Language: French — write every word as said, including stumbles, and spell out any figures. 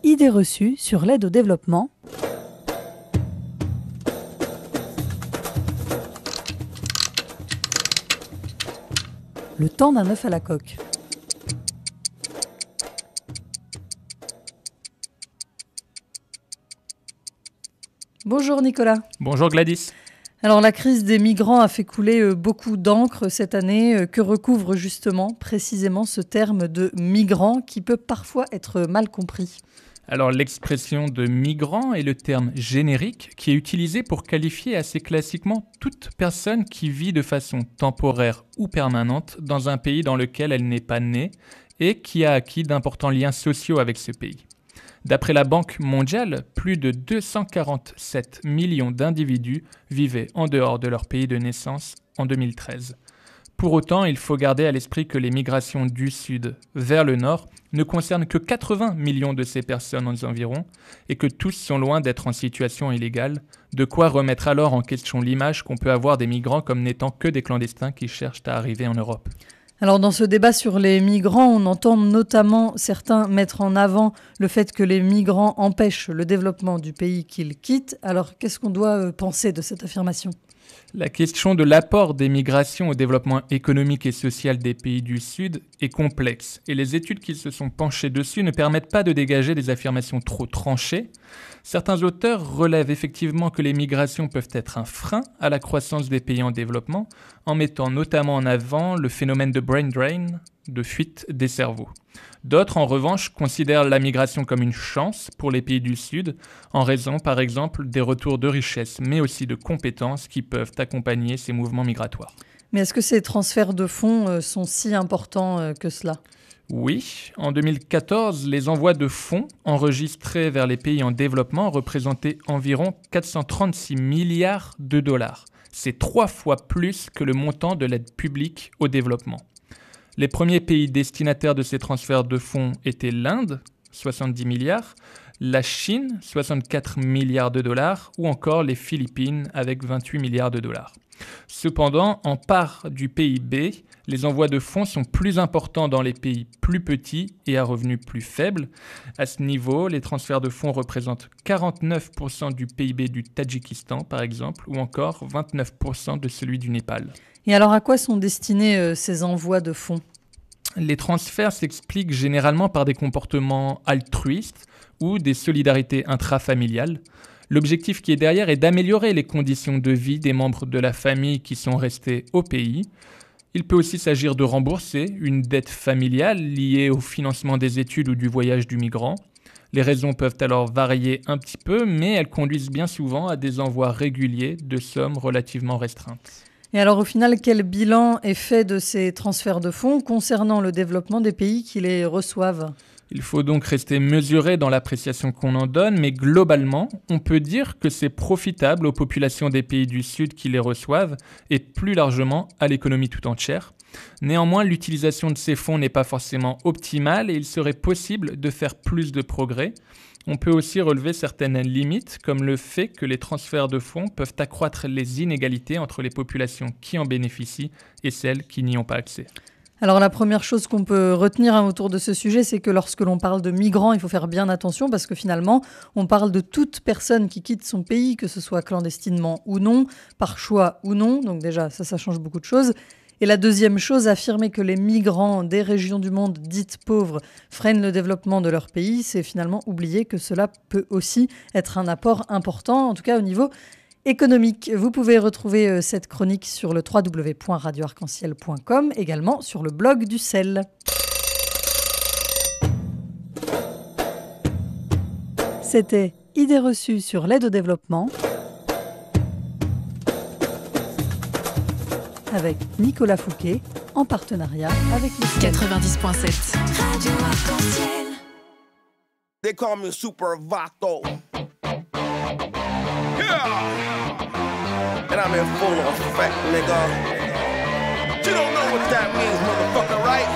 Idées reçues sur l'aide au développement. Le temps d'un œuf à la coque. Bonjour Nicolas. Bonjour Gladys. Alors la crise des migrants a fait couler beaucoup d'encre cette année. Que recouvre justement précisément ce terme de migrant qui peut parfois être mal compris ? Alors l'expression de migrant est le terme générique qui est utilisé pour qualifier assez classiquement toute personne qui vit de façon temporaire ou permanente dans un pays dans lequel elle n'est pas née et qui a acquis d'importants liens sociaux avec ce pays. D'après la Banque mondiale, plus de deux cent quarante-sept millions d'individus vivaient en dehors de leur pays de naissance en deux mille treize. Pour autant, il faut garder à l'esprit que les migrations du sud vers le nord ne concernent que quatre-vingts millions de ces personnes environ et que tous sont loin d'être en situation illégale, de quoi remettre alors en question l'image qu'on peut avoir des migrants comme n'étant que des clandestins qui cherchent à arriver en Europe. Alors dans ce débat sur les migrants, on entend notamment certains mettre en avant le fait que les migrants empêchent le développement du pays qu'ils quittent. Alors qu'est-ce qu'on doit penser de cette affirmation ? La question de l'apport des migrations au développement économique et social des pays du Sud est complexe et les études qui se sont penchées dessus ne permettent pas de dégager des affirmations trop tranchées. Certains auteurs relèvent effectivement que les migrations peuvent être un frein à la croissance des pays en développement en mettant notamment en avant le phénomène de brain drain, de fuite des cerveaux. D'autres, en revanche, considèrent la migration comme une chance pour les pays du Sud, en raison, par exemple, des retours de richesses, mais aussi de compétences qui peuvent accompagner ces mouvements migratoires. Mais est-ce que ces transferts de fonds sont si importants que cela ? Oui, en deux mille quatorze, les envois de fonds enregistrés vers les pays en développement représentaient environ quatre cent trente-six milliards de dollars. C'est trois fois plus que le montant de l'aide publique au développement. Les premiers pays destinataires de ces transferts de fonds étaient l'Inde, soixante-dix milliards, la Chine, soixante-quatre milliards de dollars, ou encore les Philippines avec vingt-huit milliards de dollars. Cependant, en part du P I B, les envois de fonds sont plus importants dans les pays plus petits et à revenus plus faibles. À ce niveau, les transferts de fonds représentent quarante-neuf pour cent du P I B du Tadjikistan, par exemple, ou encore vingt-neuf pour cent de celui du Népal. Et alors, à quoi sont destinés euh, ces envois de fonds ? Les transferts s'expliquent généralement par des comportements altruistes ou des solidarités intrafamiliales. L'objectif qui est derrière est d'améliorer les conditions de vie des membres de la famille qui sont restés au pays. Il peut aussi s'agir de rembourser une dette familiale liée au financement des études ou du voyage du migrant. Les raisons peuvent alors varier un petit peu, mais elles conduisent bien souvent à des envois réguliers de sommes relativement restreintes. Et alors au final, quel bilan est fait de ces transferts de fonds concernant le développement des pays qui les reçoivent ? Il faut donc rester mesuré dans l'appréciation qu'on en donne, mais globalement, on peut dire que c'est profitable aux populations des pays du Sud qui les reçoivent et plus largement à l'économie tout entière. Néanmoins, l'utilisation de ces fonds n'est pas forcément optimale et il serait possible de faire plus de progrès. On peut aussi relever certaines limites, comme le fait que les transferts de fonds peuvent accroître les inégalités entre les populations qui en bénéficient et celles qui n'y ont pas accès. Alors la première chose qu'on peut retenir hein, autour de ce sujet, c'est que lorsque l'on parle de migrants, il faut faire bien attention parce que finalement, on parle de toute personne qui quitte son pays, que ce soit clandestinement ou non, par choix ou non. Donc déjà, ça, ça change beaucoup de choses. Et la deuxième chose, affirmer que les migrants des régions du monde dites pauvres freinent le développement de leur pays, c'est finalement oublier que cela peut aussi être un apport important, en tout cas au niveau économique. Vous pouvez retrouver cette chronique sur le w w w point radio arc en ciel point com, également sur le blog du C E L. C'était Idées reçues sur l'aide au développement avec Nicolas Fouquet en partenariat avec le C E L. quatre-vingt-dix point sept Radio Arc-en-Ciel. They call me Super Vato. And I'm in full effect, nigga. You don't know what that means, motherfucker, right?